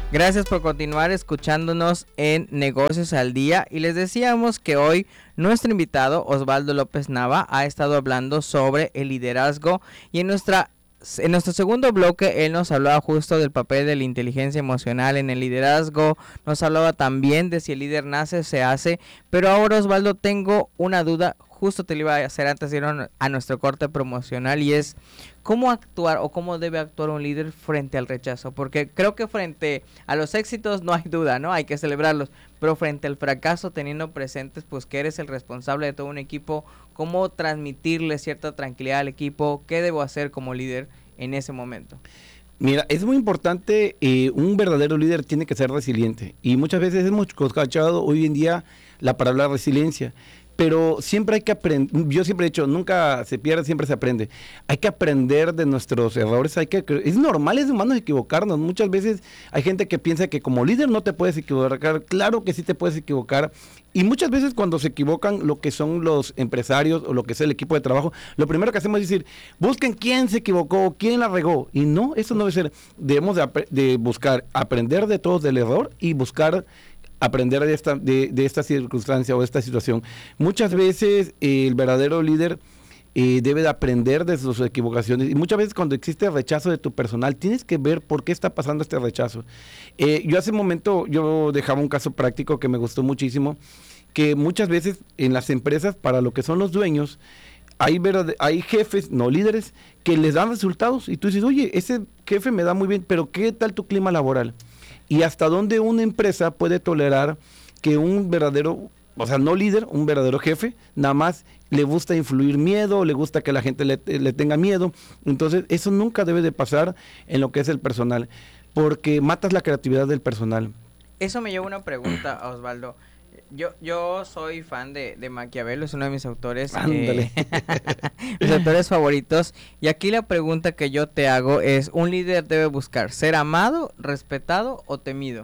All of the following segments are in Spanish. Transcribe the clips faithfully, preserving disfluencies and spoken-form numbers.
Gracias por continuar escuchándonos en Negocios al Día y les decíamos que hoy nuestro invitado Osvaldo López Nava ha estado hablando sobre el liderazgo y en nuestra En nuestro segundo bloque él nos hablaba justo del papel de la inteligencia emocional en el liderazgo, nos hablaba también de si el líder nace o se hace, pero ahora Osvaldo tengo una duda, justo te lo iba a hacer antes de ir a nuestro corte promocional y es cómo actuar o cómo debe actuar un líder frente al rechazo, porque creo que frente a los éxitos no hay duda, ¿no? Hay que celebrarlos, pero frente al fracaso teniendo presentes pues que eres el responsable de todo un equipo, cómo transmitirle cierta tranquilidad al equipo, qué debo hacer como líder en ese momento. Mira, es muy importante, eh, un verdadero líder tiene que ser resiliente y muchas veces hemos escuchado hoy en día la palabra resiliencia, pero siempre hay que aprender, yo siempre he dicho, nunca se pierde, siempre se aprende, hay que aprender de nuestros errores, hay que, es normal, es humano equivocarnos, muchas veces hay gente que piensa que como líder no te puedes equivocar, claro que sí te puedes equivocar, y muchas veces cuando se equivocan lo que son los empresarios o lo que es el equipo de trabajo, lo primero que hacemos es decir, busquen quién se equivocó, quién la regó, y no, eso no debe ser, debemos de, de buscar, aprender de todos del error y buscar aprender de esta, de, de esta circunstancia o de esta situación. Muchas veces eh, el verdadero líder eh, debe de aprender de sus equivocaciones y muchas veces cuando existe rechazo de tu personal tienes que ver por qué está pasando este rechazo. Eh, yo hace un momento yo dejaba un caso práctico que me gustó muchísimo, que muchas veces en las empresas para lo que son los dueños hay, verdad, hay jefes, no líderes, que les dan resultados y tú dices, oye, ese jefe me da muy bien, pero ¿qué tal tu clima laboral? Y hasta dónde una empresa puede tolerar que un verdadero, o sea, no líder, un verdadero jefe, nada más le gusta influir miedo, le gusta que la gente le, le tenga miedo. Entonces, eso nunca debe de pasar en lo que es el personal, porque matas la creatividad del personal. Eso me lleva a una pregunta, Osvaldo. Yo yo soy fan de, de Maquiavelo, es uno de mis autores, Ándale. eh, mis autores favoritos. Y aquí la pregunta que yo te hago es, ¿un líder debe buscar ser amado, respetado o temido?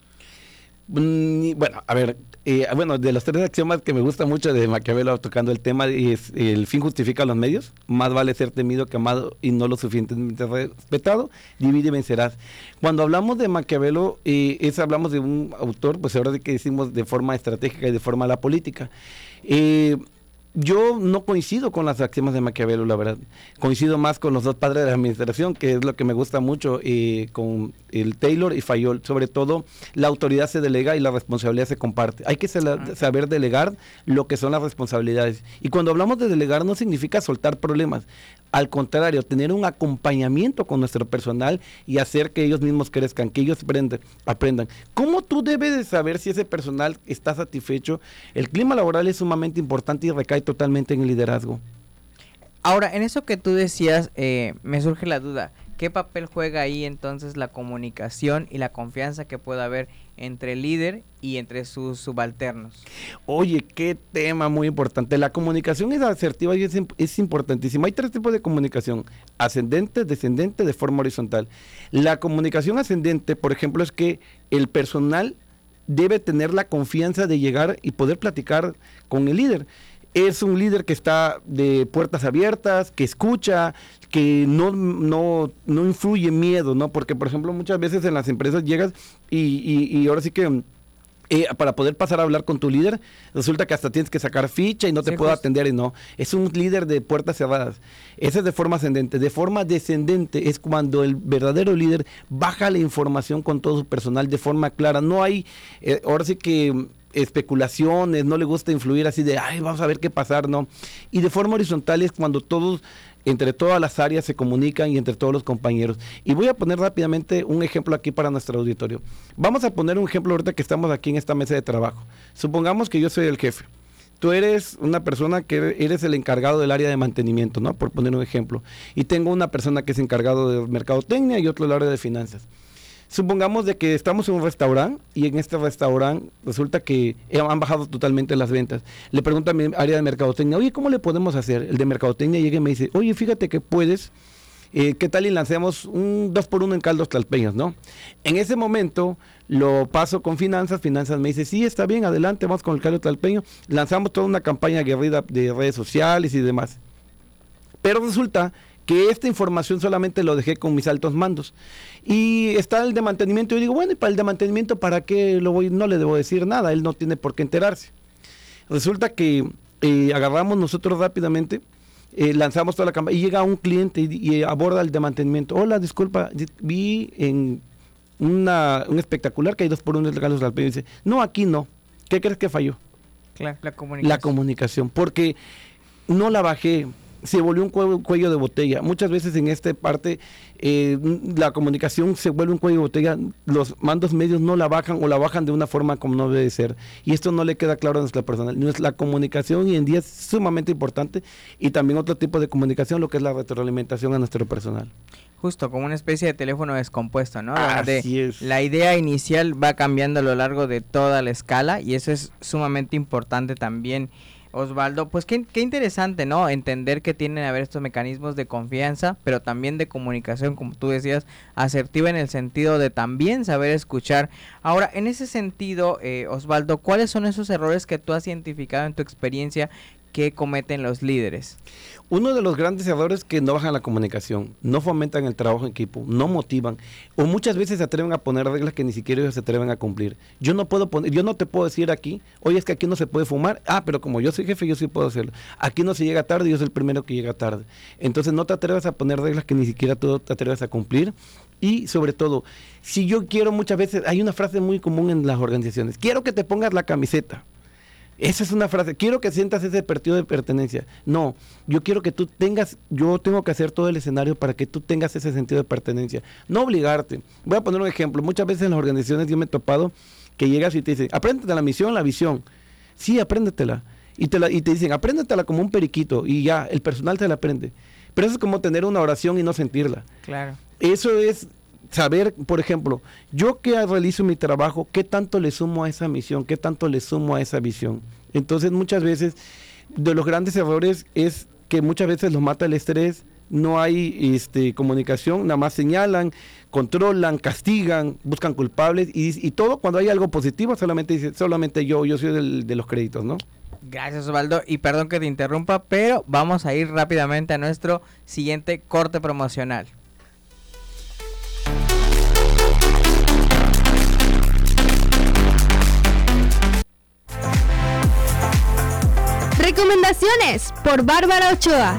Mm, bueno, a ver, eh, bueno, de los tres axiomas que me gusta mucho de Maquiavelo tocando el tema es el fin justifica los medios, más vale ser temido que amado y no lo suficientemente respetado, divide y vencerás. Cuando hablamos de Maquiavelo, eh, es, hablamos de un autor, pues ahora de que decimos de forma estratégica y de forma la política. Eh, Yo no coincido con las axiomas de Maquiavelo, la verdad. Coincido más con los dos padres de la administración, que es lo que me gusta mucho, eh, con el Taylor y Fayol. Sobre todo, la autoridad se delega y la responsabilidad se comparte. Hay que saber delegar lo que son las responsabilidades. Y cuando hablamos de delegar no significa soltar problemas. Al contrario, tener un acompañamiento con nuestro personal y hacer que ellos mismos crezcan, que ellos aprendan. aprendan. ¿Cómo tú debes de saber si ese personal está satisfecho? El clima laboral es sumamente importante y recae totalmente en el liderazgo. Ahora, en eso que tú decías, eh, me surge la duda. ¿Qué papel juega ahí entonces la comunicación y la confianza que pueda haber entre el líder y entre sus subalternos? Oye, qué tema muy importante. La comunicación es asertiva y es, es importantísima. Hay tres tipos de comunicación: ascendente, descendente, de forma horizontal. La comunicación ascendente, por ejemplo, es que el personal debe tener la confianza de llegar y poder platicar con el líder. Es un líder que está de puertas abiertas, que escucha, que no, no, no influye miedo, ¿no? Porque, por ejemplo, muchas veces en las empresas llegas y, y, y ahora sí que eh, para poder pasar a hablar con tu líder, resulta que hasta tienes que sacar ficha y no te sí, puedo pues. atender y no. Es un líder de puertas cerradas. Ese es de forma ascendente. De forma descendente es cuando el verdadero líder baja la información con todo su personal de forma clara. No hay, eh, ahora sí que especulaciones, no le gusta influir así de, ay, vamos a ver qué pasar, no. Y de forma horizontal es cuando todos, entre todas las áreas se comunican y entre todos los compañeros. Y voy a poner rápidamente un ejemplo aquí para nuestro auditorio. Vamos a poner un ejemplo ahorita que estamos aquí en esta mesa de trabajo. Supongamos que yo soy el jefe. Tú eres una persona que eres el encargado del área de mantenimiento, ¿no? Por poner un ejemplo. Y tengo una persona que es encargado de mercadotecnia y otro del área de finanzas. Supongamos de que estamos en un restaurante y en este restaurante resulta que han bajado totalmente las ventas. Le pregunto a mi área de mercadotecnia, oye, ¿cómo le podemos hacer? El de mercadotecnia llega y me dice, oye, fíjate que puedes, eh, ¿qué tal y lancemos un dos por uno en caldos tlalpeños, ¿no? En ese momento lo paso con finanzas, finanzas me dice, sí, está bien, adelante, vamos con el caldo tlalpeño. Lanzamos toda una campaña aguerrida de redes sociales y demás. Pero resulta que esta información solamente lo dejé con mis altos mandos. Y está el de mantenimiento, y digo, bueno, y para el de mantenimiento, ¿para qué lo voy? No le debo decir nada, él no tiene por qué enterarse. Resulta que eh, agarramos nosotros rápidamente, eh, lanzamos toda la campaña, y llega un cliente y, y aborda el de mantenimiento. Hola, disculpa, vi en una, un espectacular que hay dos por uno de regalos al pedido. Y dice, no, aquí no. ¿Qué crees que falló? Claro, la comunicación. La comunicación, porque no la bajé, se volvió un cuello, cuello de botella. Muchas veces en esta parte eh, la comunicación se vuelve un cuello de botella, los mandos medios no la bajan o la bajan de una forma como no debe ser. Y esto no le queda claro a nuestra persona. La comunicación hoy en día es sumamente importante, y también otro tipo de comunicación, lo que es la retroalimentación a nuestro personal. Justo, como una especie de teléfono descompuesto, ¿no? Así Donde es. La idea inicial va cambiando a lo largo de toda la escala, y eso es sumamente importante también, Osvaldo. Pues qué, qué interesante, ¿no? Entender que tienen que haber estos mecanismos de confianza, pero también de comunicación, como tú decías, asertiva en el sentido de también saber escuchar. Ahora, en ese sentido, eh, Osvaldo, ¿cuáles son esos errores que tú has identificado en tu experiencia que cometen los líderes? Uno de los grandes errores es que no bajan la comunicación, no fomentan el trabajo en equipo, no motivan, o muchas veces se atreven a poner reglas que ni siquiera ellos se atreven a cumplir. Yo no puedo poner, yo no te puedo decir aquí, oye, es que aquí no se puede fumar, ah, pero como yo soy jefe, yo sí puedo hacerlo. Aquí no se llega tarde, yo soy el primero que llega tarde. Entonces no te atrevas a poner reglas que ni siquiera tú te atreves a cumplir. Y sobre todo, si yo quiero, muchas veces, hay una frase muy común en las organizaciones, quiero que te pongas la camiseta. Esa es una frase, quiero que sientas ese sentido de pertenencia. No, yo quiero que tú tengas, yo tengo que hacer todo el escenario para que tú tengas ese sentido de pertenencia. No obligarte. Voy a poner un ejemplo. Muchas veces en las organizaciones yo me he topado que llegas y te dicen, apréndete la misión, la visión. Sí, apréndetela. Y te, la, y te dicen, apréndetela como un periquito, y ya, el personal te la aprende. Pero eso es como tener una oración y no sentirla. Claro. Eso es saber, por ejemplo, yo que realizo mi trabajo, ¿qué tanto le sumo a esa misión? ¿Qué tanto le sumo a esa visión? Entonces, muchas veces, de los grandes errores es que muchas veces los mata el estrés, no hay este, comunicación, nada más señalan, controlan, castigan, buscan culpables, y, y todo cuando hay algo positivo, solamente dice, solamente yo, yo soy del, de los créditos, ¿no? Gracias, Osvaldo, y perdón que te interrumpa, pero vamos a ir rápidamente a nuestro siguiente corte promocional. Recomendaciones por Bárbara Ochoa.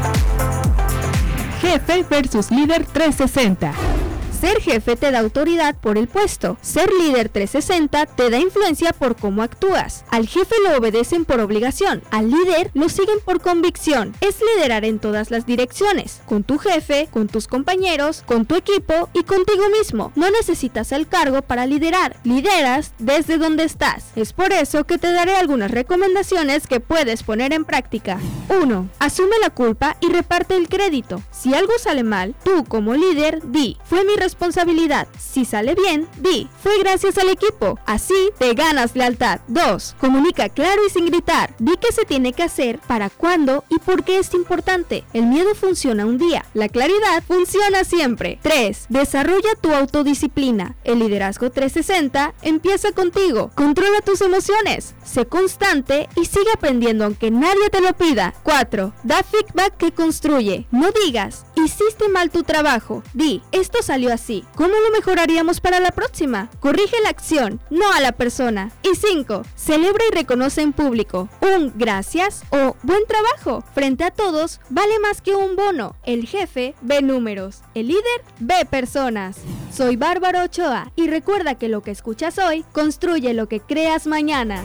Jefe versus líder trescientos sesenta. Ser jefe te da autoridad por el puesto. Ser líder trescientos sesenta te da influencia por cómo actúas. Al jefe lo obedecen por obligación. Al líder lo siguen por convicción. Es liderar en todas las direcciones. Con tu jefe, con tus compañeros, con tu equipo y contigo mismo. No necesitas el cargo para liderar. Lideras desde donde estás. Es por eso que te daré algunas recomendaciones que puedes poner en práctica. uno. Asume la culpa y reparte el crédito. Si algo sale mal, tú como líder di, fue mi responsabilidad. Si sale bien, di, fue gracias al equipo. Así te ganas lealtad. dos. Comunica claro y sin gritar. Di qué se tiene que hacer, para cuándo y por qué es importante. El miedo funciona un día, la claridad funciona siempre. tres. Desarrolla tu autodisciplina. El liderazgo trescientos sesenta empieza contigo. Controla tus emociones. Sé constante y sigue aprendiendo aunque nadie te lo pida. cuatro. Da feedback que construye. No digas, hiciste mal tu trabajo. Di, esto salió así. ¿Cómo lo mejoraríamos para la próxima? Corrige la acción, no a la persona. Y cinco. Celebra y reconoce en público. Un gracias o buen trabajo frente a todos vale más que un bono. El jefe ve números, el líder ve personas. Soy Bárbara Ochoa y recuerda que lo que escuchas hoy construye lo que creas mañana.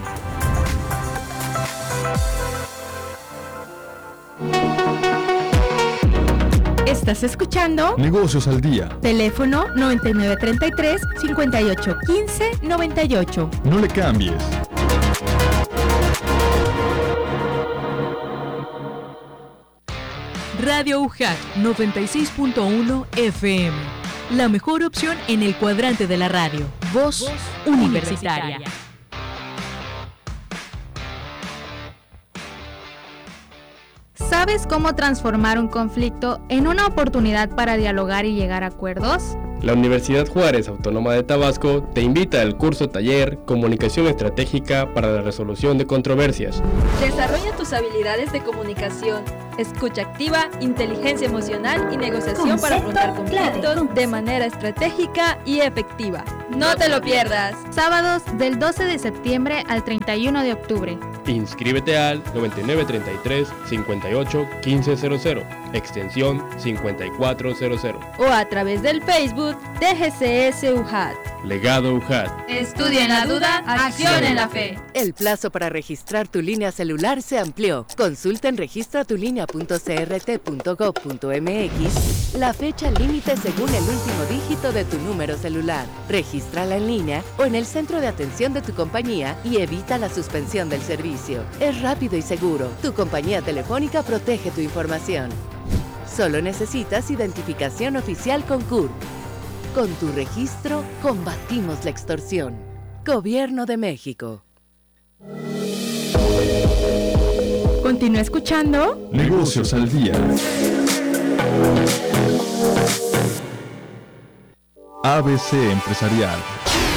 Estás escuchando Negocios al Día. Teléfono noventa y nueve treinta y tres, cincuenta y ocho quince, noventa y ocho. No le cambies. Radio U J A C noventa y seis punto uno F M. La mejor opción en el cuadrante de la radio. Voz, Voz universitaria. universitaria. ¿Sabes cómo transformar un conflicto en una oportunidad para dialogar y llegar a acuerdos? La Universidad Juárez Autónoma de Tabasco te invita al curso taller Comunicación Estratégica para la Resolución de Controversias. Desarrolla tus habilidades de comunicación, escucha activa, inteligencia emocional y negociación Concepto para afrontar clave. conflictos de manera estratégica y efectiva. ¡No te lo pierdas! Sábados del doce de septiembre al treinta y uno de octubre. Inscríbete al noventa y nueve treinta y tres cincuenta y ocho quince cero cero, extensión cincuenta y cuatro cero cero. O a través del Facebook de G C S U J A T. Legado U J A T. Estudia en la duda, acción en la fe. El plazo para registrar tu línea celular se amplió. Consulta en registratulínea punto c r t punto gob punto m x la fecha límite según el último dígito de tu número celular. Regístrala en línea o en el centro de atención de tu compañía y evita la suspensión del servicio. Es rápido y seguro. Tu compañía telefónica protege tu información. Solo necesitas identificación oficial con C U R. Con tu registro, combatimos la extorsión. Gobierno de México. Continúa escuchando Negocios al Día. A B C Empresarial.